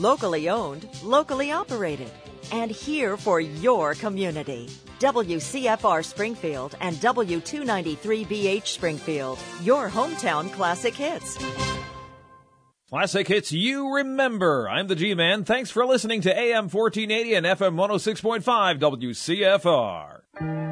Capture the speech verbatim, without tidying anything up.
Locally owned, locally operated, and here for your community. W C F R Springfield and W two ninety-three B H Springfield, your hometown classic hits. Classic hits you remember. I'm the G-Man. Thanks for listening to A M fourteen eighty and F M one oh six point five W C F R.